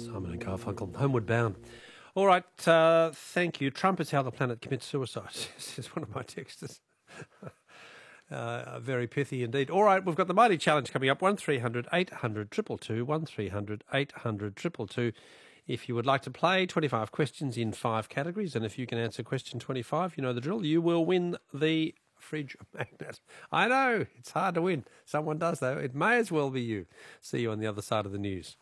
Simon and Garfunkel, Homeward Bound. All right, thank you. Trump is how the planet commits suicide, says one of my texters. Very pithy indeed. All right, we've got the Mighty Challenge coming up, 1300 800 222, 1300 800 222. If you would like to play, 25 questions in 5 categories, and if you can answer question 25, you know the drill, you will win the fridge magnet. I know, it's hard to win. Someone does, though. It may as well be you. See you on the other side of the news.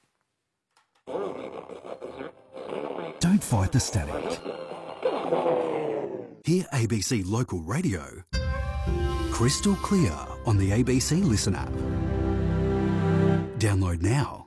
Don't fight the static. Hear ABC Local Radio crystal clear on the ABC Listen app. Download now.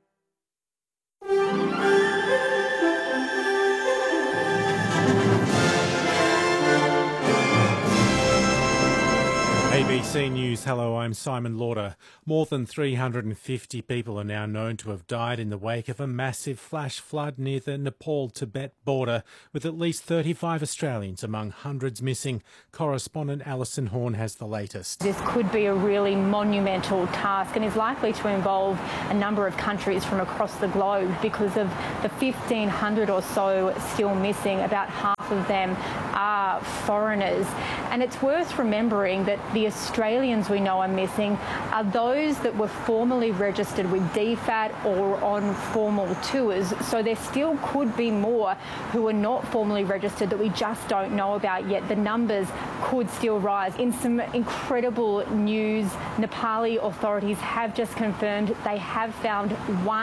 ABC News, hello, I'm Simon Lauder. More than 350 people are now known to have died in the wake of a massive flash flood near the Nepal-Tibet border, with at least 35 Australians among hundreds missing. Correspondent Alison Horn has the latest. This could be a really monumental task and is likely to involve a number of countries from across the globe because of the 1,500 or so still missing. About half of them are foreigners. And it's worth remembering that the Australians we know are missing are those that were formally registered with DFAT or on formal tours. So there still could be more who are not formally registered that we just don't know about yet. The numbers could still rise. In some incredible news, Nepali authorities have just confirmed they have found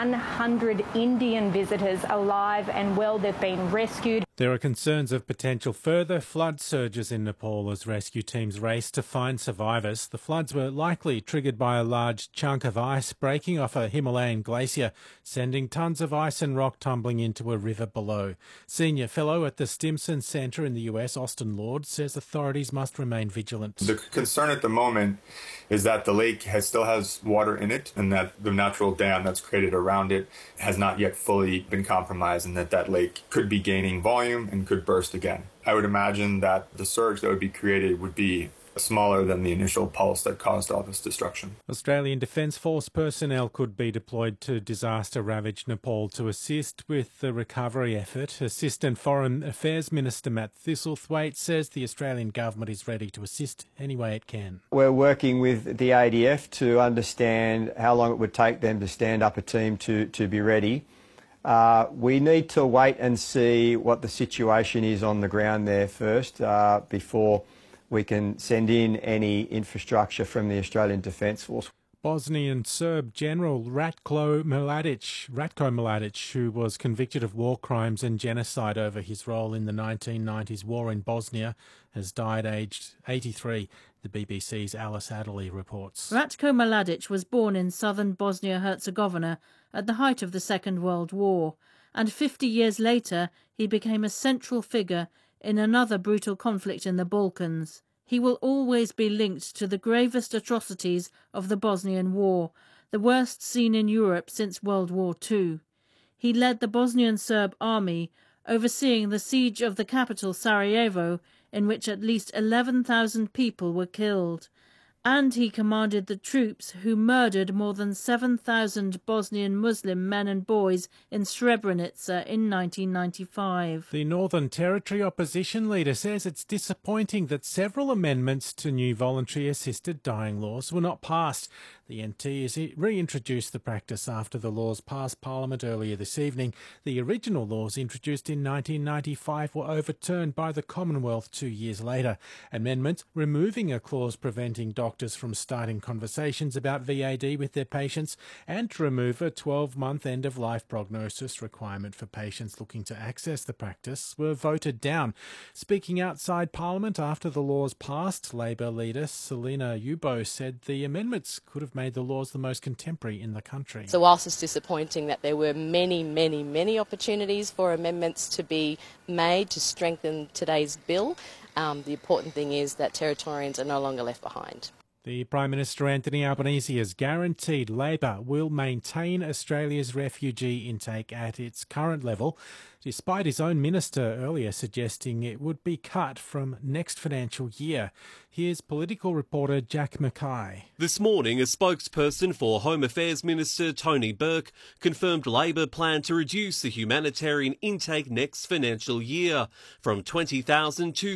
100 Indian visitors alive and well. They've been rescued. There are concerns of potential further flood surges in Nepal as rescue teams race to find survivors. The floods were likely triggered by a large chunk of ice breaking off a Himalayan glacier, sending tons of ice and rock tumbling into a river below. Senior fellow at the Stimson Centre in the US, Austin Lord, says authorities must remain vigilant. The concern at the moment is that the lake still has water in it and that the natural dam that's created around it has not yet fully been compromised and that lake could be gaining volume and could burst again. I would imagine that the surge that would be created would be smaller than the initial pulse that caused all this destruction. Australian Defence Force personnel could be deployed to disaster-ravaged Nepal to assist with the recovery effort. Assistant Foreign Affairs Minister Matt Thistlethwaite says the Australian government is ready to assist any way it can. We're working with the ADF to understand how long it would take them to stand up a team to be ready. We need to wait and see what the situation is on the ground there first before we can send in any infrastructure from the Australian Defence Force. Bosnian Serb General Ratko Mladic, who was convicted of war crimes and genocide over his role in the 1990s war in Bosnia, has died aged 83. The BBC's Alice Adderley reports. Ratko Mladic was born in southern Bosnia-Herzegovina at the height of the Second World War, and 50 years later he became a central figure in another brutal conflict in the Balkans. He will always be linked to the gravest atrocities of the Bosnian War, the worst seen in Europe since World War II. He led the Bosnian Serb army, overseeing the siege of the capital Sarajevo, in which at least 11,000 people were killed. And he commanded the troops who murdered more than 7,000 Bosnian Muslim men and boys in Srebrenica in 1995. The Northern Territory opposition leader says it's disappointing that several amendments to new voluntary assisted dying laws were not passed. The NT has reintroduced the practice after the laws passed Parliament earlier this evening. The original laws introduced in 1995 were overturned by the Commonwealth 2 years later. Amendments removing a clause preventing doctors from starting conversations about VAD with their patients and to remove a 12-month end-of-life prognosis requirement for patients looking to access the practice were voted down. Speaking outside Parliament after the laws passed, Labor leader Selina Yubo said the amendments could have made the laws the most contemporary in the country. So whilst it's disappointing that there were many opportunities for amendments to be made to strengthen today's bill, the important thing is that Territorians are no longer left behind. The Prime Minister Anthony Albanese has guaranteed Labor will maintain Australia's refugee intake at its current level. despite his own minister earlier suggesting it would be cut from next financial year. Here's political reporter Jack Mackay. This morning, a spokesperson for Home Affairs Minister Tony Burke confirmed Labor plan to reduce the humanitarian intake next financial year from 20,000 to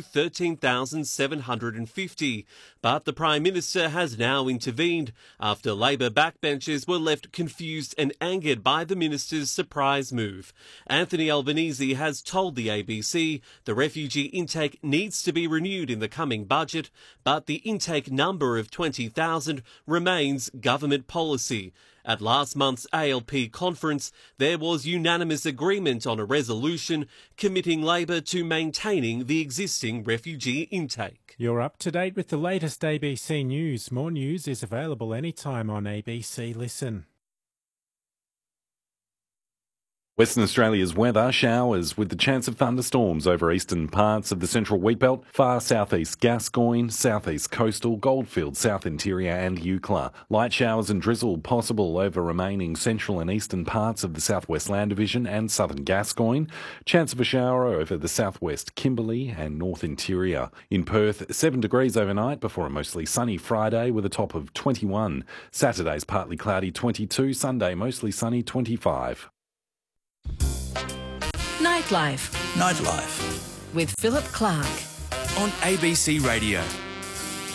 13,750. But the Prime Minister has now intervened after Labor backbenchers were left confused and angered by the minister's surprise move. Anthony Albanese has told the ABC the refugee intake needs to be renewed in the coming budget, but the intake number of 20,000 remains government policy. At last month's ALP conference, there was unanimous agreement on a resolution committing Labor to maintaining the existing refugee intake. You're up to date with the latest ABC News. More news is available anytime on ABC Listen. Western Australia's weather, showers with the chance of thunderstorms over eastern parts of the central wheatbelt, far southeast Gascoyne, southeast coastal, Goldfields, south interior and Eucla. Light showers and drizzle possible over remaining central and eastern parts of the southwest Land Division and southern Gascoyne. Chance of a shower over the southwest Kimberley and north interior. In Perth, 7 degrees overnight before a mostly sunny Friday with a top of 21. Saturday's partly cloudy 22, Sunday mostly sunny 25. Nightlife with Philip Clark on ABC Radio.